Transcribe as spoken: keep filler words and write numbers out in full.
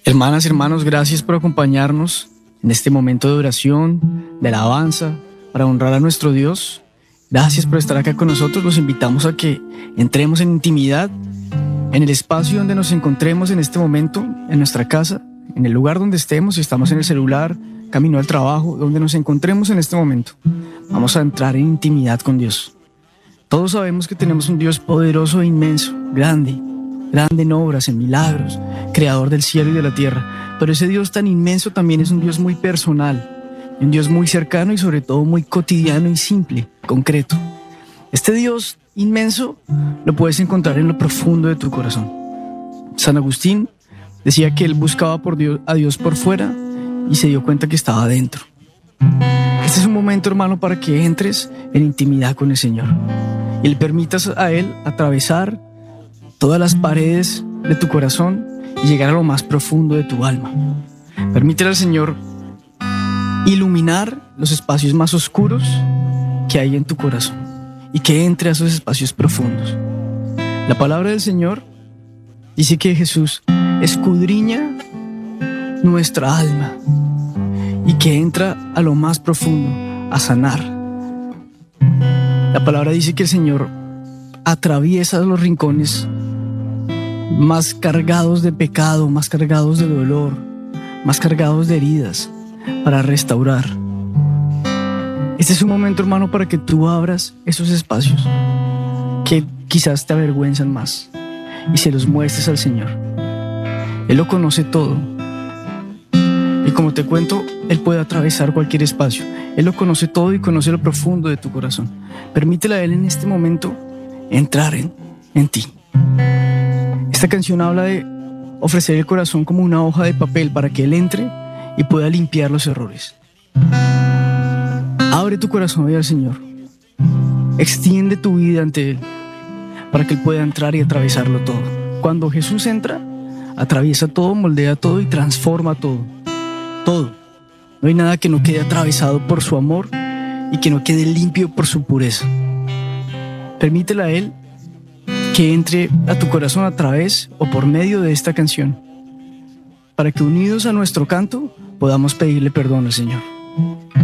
Hermanas y hermanos, gracias por acompañarnos en este momento de oración, de alabanza, para honrar a nuestro Dios. Gracias por estar acá con nosotros. Los invitamos a que entremos en intimidad, en el espacio donde nos encontremos en este momento, en nuestra casa, en el lugar donde estemos, si estamos en el celular, camino al trabajo, donde nos encontremos en este momento. Vamos a entrar en intimidad con Dios. Todos sabemos que tenemos un Dios poderoso e inmenso, grande, grande en obras, en milagros, creador del cielo y de la tierra. Pero ese Dios tan inmenso también es un Dios muy personal, un Dios muy cercano y sobre todo muy cotidiano y simple, concreto. Este Dios inmenso lo puedes encontrar en lo profundo de tu corazón. San Agustín decía que él buscaba por Dios, a Dios por fuera y se dio cuenta que estaba adentro. Este es un momento, hermano, para que entres en intimidad con el Señor y le permitas a Él atravesar todas las paredes de tu corazón y llegar a lo más profundo de tu alma. Permítele al Señor iluminar los espacios más oscuros que hay en tu corazón y que entre a esos espacios profundos. La palabra del Señor dice que Jesús escudriña nuestra alma y que entra a lo más profundo, a sanar. La palabra dice que el Señor atraviesa los rincones más cargados de pecado, más cargados de dolor, más cargados de heridas, para restaurar. Este es un momento, hermano, para que tú abras esos espacios que quizás te avergüenzan más y se los muestres al Señor. Él lo conoce todo. Y como te cuento, Él puede atravesar cualquier espacio. Él lo conoce todo y conoce lo profundo de tu corazón. Permítele a Él en este momento entrar en, en ti. Esta canción habla de ofrecer el corazón como una hoja de papel para que Él entre y pueda limpiar los errores. Abre tu corazón hoy al Señor. Extiende tu vida ante Él para que Él pueda entrar y atravesarlo todo. Cuando Jesús entra, atraviesa todo, moldea todo y transforma todo. Todo. No hay nada que no quede atravesado por su amor y que no quede limpio por su pureza. Permítele a Él que entre a tu corazón a través o por medio de esta canción, para que unidos a nuestro canto podamos pedirle perdón al Señor.